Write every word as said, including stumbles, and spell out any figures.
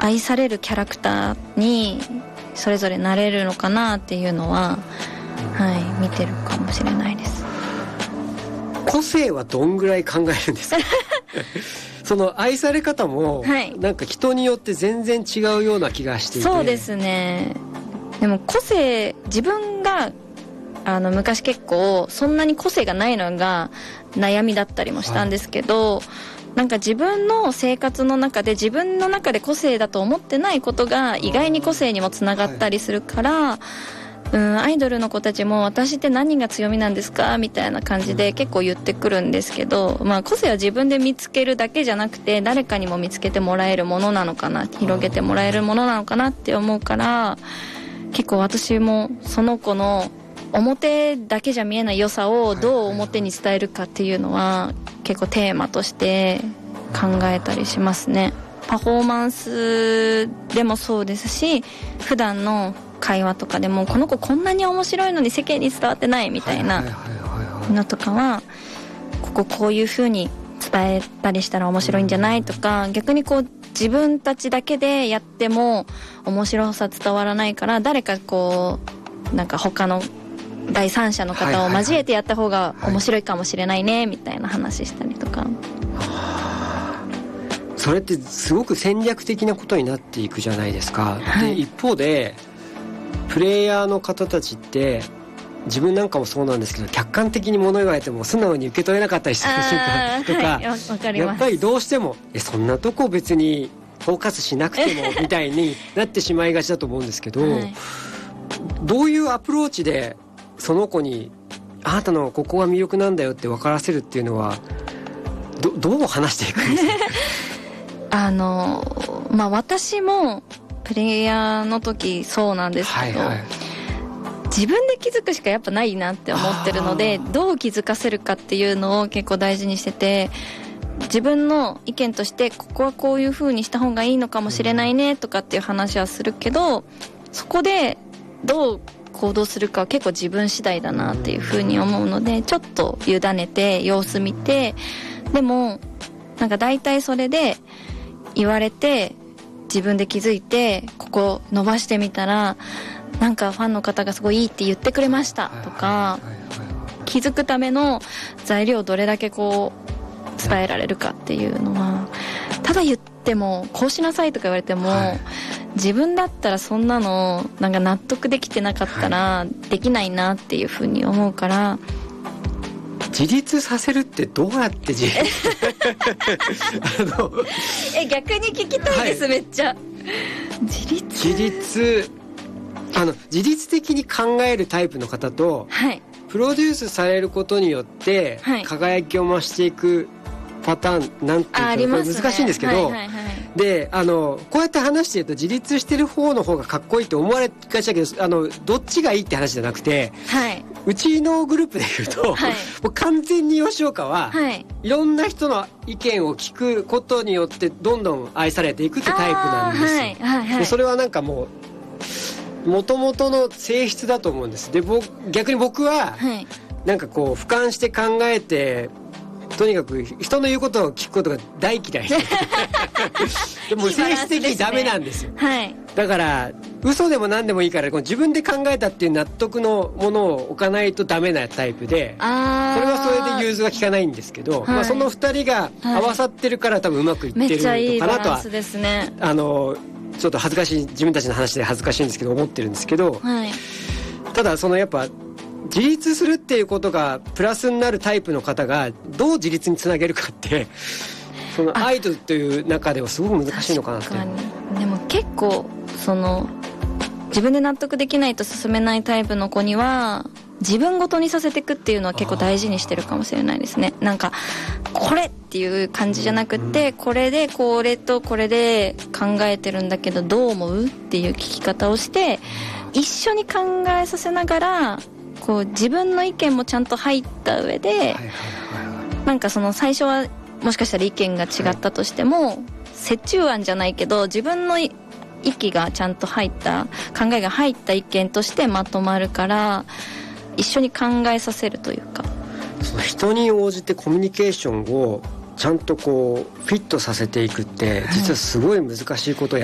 愛されるキャラクターにそれぞれなれるのかなっていうのは、はい、見てるかもしれないです。 個性はどんぐらい考えるんですか？その愛され方も、はい、なんか人によって全然違うような気がしていて。 そうですね。でも個性、自分があの昔結構そんなに個性がないのが悩みだったりもしたんですけど、はい、なんか自分の生活の中で自分の中で個性だと思ってないことが意外に個性にもつながったりするから、はい、うんアイドルの子たちも私って何が強みなんですかみたいな感じで結構言ってくるんですけど、まあ、個性は自分で見つけるだけじゃなくて誰かにも見つけてもらえるものなのかな、広げてもらえるものなのかなって思うから、結構私もその子の表だけじゃ見えない良さをどう表に伝えるかっていうのは結構テーマとして考えたりしますね。パフォーマンスでもそうですし、普段の会話とかでもこの子こんなに面白いのに世間に伝わってないみたいなのとかは、こここういう風に伝えたりしたら面白いんじゃないとか、逆にこう自分たちだけでやっても面白さ伝わらないから誰かこうなんか他の第三者の方を交えてやった方が面白いかもしれないねみたいな話したりとか、 それってすごく戦略的なことになっていくじゃないですか、 はい、 で一方でプレイヤーの方たちって自分なんかもそうなんですけど客観的に物言われても素直に受け取れなかったりするとか、はい、わかります。やっぱりどうしてもえそんなとこ別にフォーカスしなくてもみたいになってしまいがちだと思うんですけど、はい、どういうアプローチでその子にあなたのここが魅力なんだよって分からせるっていうのは ど, どう話していくんですか？ あのまあ私もプレイヤーの時そうなんですけど、はいはい、自分で気づくしかやっぱないなって思ってるので、どう気づかせるかっていうのを結構大事にしてて、自分の意見としてここはこういう風にした方がいいのかもしれないねとかっていう話はするけど、そこでどう行動するかは結構自分次第だなっていう風に思うので、ちょっと委ねて様子見て、でもなんか大体それで言われて自分で気づいてここ伸ばしてみたらなんかファンの方がすごいいいって言ってくれましたとか、気づくための材料をどれだけこう伝えられるかっていうのは、ただ言ってもこうしなさいとか言われても、はい、自分だったらそんなのなんか納得できてなかったらできないなっていうふうに思うから、 自立させるってどうやって自立あのえ逆に聞きたいです、はい、めっちゃ自立自立あの自律的に考えるタイプの方と、はい、プロデュースされることによって輝きを増していくパターンなんていうか、ね、難しいんですけど、はいはいはい、であのこうやって話してると自立してる方の方がかっこいいと思われがちだけど、あのどっちがいいって話じゃなくて、はい、うちのグループでいうと、はい、もう完全に吉岡は、はい、いろんな人の意見を聞くことによってどんどん愛されていくってタイプなんですよ、はいはいはい、でそれはなんかもう元々の性質だと思うんです。で僕逆に僕は、はい、なんかこう俯瞰して考えてとにかく人の言うことを聞くことが大嫌いでも性質的にダメなんですよ、はい、だから嘘でも何でもいいからこう自分で考えたっていう納得のものを置かないとダメなタイプで、あそれはそれで融通が効かないんですけど、はい、まあ、そのふたりが合わさってるから多分うまくいってるのかなとは、めっちゃいいバランスですね。あのちょっと恥ずかしい自分たちの話で恥ずかしいんですけど思ってるんですけど、はい、ただそのやっぱ自立するっていうことがプラスになるタイプの方がどう自立につなげるかってそのアイドルという中ではすごく難しいのかなって。確かに。でも結構その自分で納得できないと進めないタイプの子には自分ごとにさせていくっていうのは結構大事にしてるかもしれないですね。なんかこれっていう感じじゃなくて、うん、これでこれとこれで考えてるんだけどどう思うっていう聞き方をして一緒に考えさせながらこう自分の意見もちゃんと入った上で、はいはいはいはい、なんかその最初はもしかしたら意見が違ったとしても、はい、折衷案じゃないけど自分の息がちゃんと入った考えが入った意見としてまとまるから一緒に考えさせるというか、 その人に応じてコミュニケーションをちゃんとこうフィットさせていくって実はすごい難しいことをや